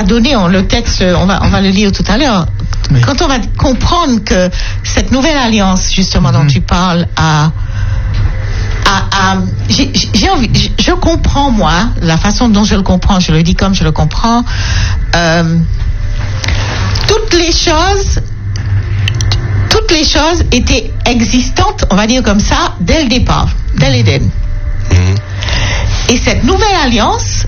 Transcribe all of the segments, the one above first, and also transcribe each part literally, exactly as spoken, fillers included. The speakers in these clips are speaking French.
donné, on, le texte, on va, on va le lire tout à l'heure. Oui. Quand on va comprendre que cette nouvelle alliance, justement, mm-hmm. dont tu parles, a, a, a j'ai, j'ai envie, je, je comprends, moi, la façon dont je le comprends, je le dis comme je le comprends, euh, toutes les choses, toutes les choses étaient existantes, on va dire comme ça, dès le départ, dès l'Éden. Mm-hmm. Et cette nouvelle alliance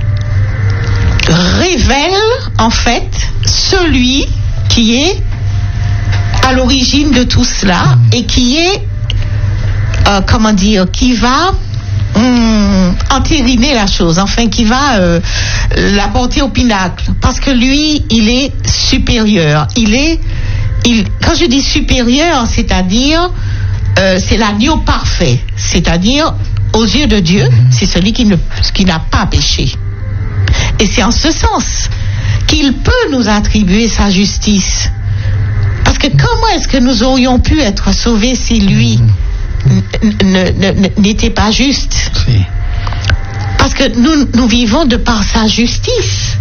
révèle, en fait, celui qui est à l'origine de tout cela et qui est, euh, comment dire, qui va hum, entériner la chose, enfin, qui va euh, la porter au pinacle. Parce que lui, il est supérieur. Il est, il, quand je dis supérieur, c'est-à-dire, euh, c'est l'agneau parfait. C'est-à-dire, aux yeux de Dieu, c'est celui qui, ne, qui n'a pas péché. Et c'est en ce sens qu'il peut nous attribuer sa justice. Parce que comment est-ce que nous aurions pu être sauvés si lui n- n- n- n'était pas juste? Si. Parce que nous, nous vivons de par sa justice.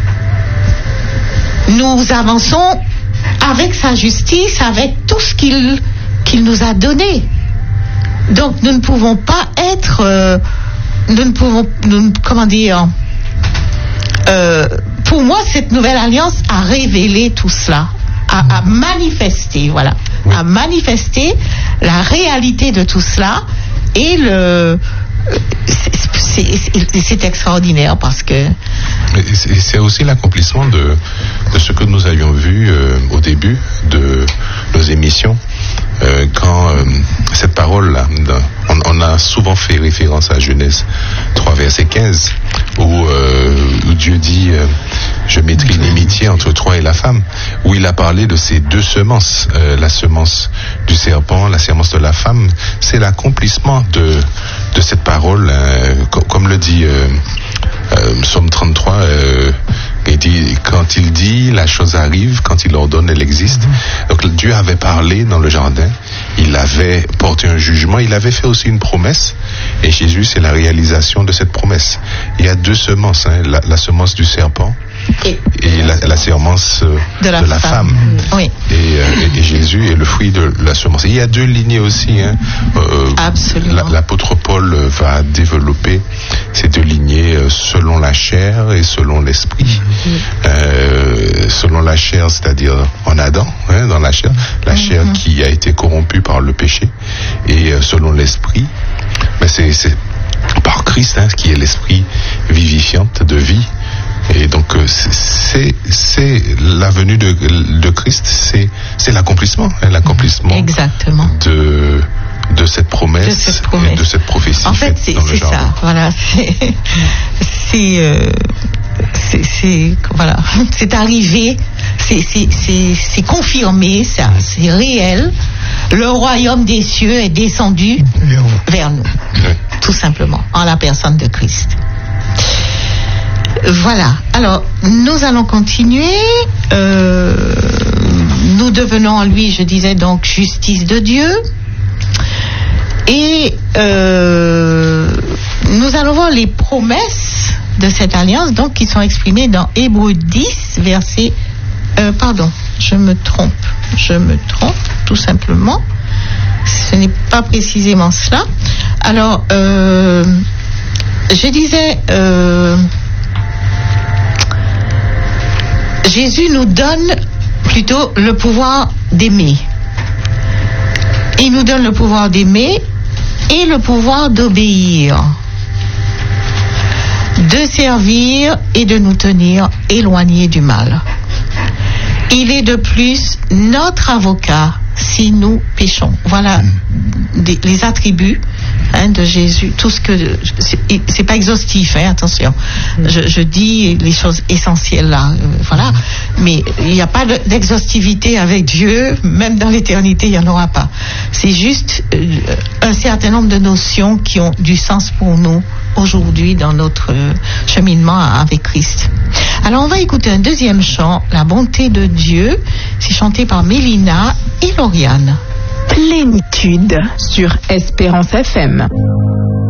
Nous avançons avec sa justice, avec tout ce qu'il, qu'il nous a donné. Donc nous ne pouvons pas être... Euh, nous ne pouvons... Nous, comment dire... Euh, pour moi, cette nouvelle alliance a révélé tout cela, a, a manifesté, voilà, oui. a manifesté la réalité de tout cela et le, c'est, c'est, c'est extraordinaire parce que c'est, c'est aussi l'accomplissement de, de ce que nous avions vu euh, au début de nos émissions. Euh, quand euh, cette parole-là, on, on a souvent fait référence à Genèse trois, verset quinze, où, euh, où Dieu dit euh, « Je mettrai l'inimitié entre toi et la femme », où il a parlé de ces deux semences, euh, la semence du serpent, la semence de la femme. C'est l'accomplissement de, de cette parole, euh, comme, comme le dit euh, euh, Psaume trente-trois, euh, il dit, quand il dit, la chose arrive, quand il ordonne, elle existe. Donc Dieu avait parlé dans le jardin, il avait porté un jugement, il avait fait aussi une promesse, et Jésus, c'est la réalisation de cette promesse. Il y a deux semences, hein, la, la semence du serpent et, et la, la semence euh, de la, de la femme. femme. Oui. Et, euh, et, et Jésus est le fruit de la semence. Et il y a deux lignées aussi. Hein. Euh, Absolument. La, l'apôtre Paul va développer ces deux lignées euh, selon la chair et selon l'esprit. Mm-hmm. Euh, selon la chair, c'est-à-dire en Adam, hein, dans la chair, la mm-hmm. chair qui a été corrompue par le péché, et euh, selon l'esprit, ben c'est, c'est par Christ, hein, qui est l'esprit vivifiant de vie. Et donc c'est, c'est la venue de, de Christ, c'est, c'est l'accomplissement, hein, l'accomplissement Exactement. de de cette promesse, de cette promesse. et de cette prophétie. En fait, c'est, c'est ça. Voilà, c'est c'est, euh, c'est c'est voilà, c'est arrivé, c'est c'est c'est, c'est confirmé, ça, c'est réel. Le royaume des cieux est descendu vers nous, oui. Tout simplement, en la personne de Christ. Voilà. Alors, nous allons continuer. Euh, nous devenons en lui, je disais donc, justice de Dieu. Et euh, nous allons voir les promesses de cette alliance, donc, qui sont exprimées dans Hébreux dix, verset... Euh, pardon, je me trompe. Je me trompe, tout simplement. Ce n'est pas précisément cela. Alors, euh, je disais... Euh, Jésus nous donne plutôt le pouvoir d'aimer. Il nous donne le pouvoir d'aimer et le pouvoir d'obéir, de servir et de nous tenir éloignés du mal. Il est de plus notre avocat si nous péchons. Voilà des, les attributs, hein, de Jésus. Tout ce que c'est, c'est pas exhaustif, hein, attention. Je, je dis les choses essentielles là, euh, voilà. Mais il n'y a pas d'exhaustivité avec Dieu, même dans l'éternité, il n'y en aura pas. C'est juste euh, un certain nombre de notions qui ont du sens pour nous aujourd'hui dans notre euh, cheminement avec Christ. Alors on va écouter un deuxième chant, La bonté de Dieu. C'est chanté par Mélina et Lauriane. Plénitude sur Espérance F M.